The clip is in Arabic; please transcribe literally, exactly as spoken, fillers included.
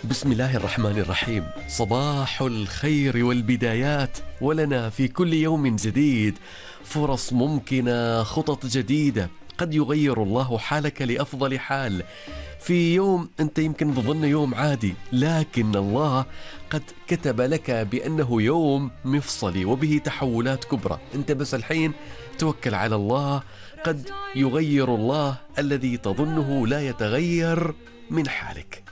بسم الله الرحمن الرحيم. صباح الخير والبدايات، ولنا في كل يوم جديد فرص ممكنة، خطط جديدة، قد يغير الله حالك لأفضل حال. في يوم أنت يمكن تظن يوم عادي، لكن الله قد كتب لك بأنه يوم مفصلي وبه تحولات كبرى. أنت بس الحين توكل على الله، قد يغير الله الذي تظنه لا يتغير من حالك.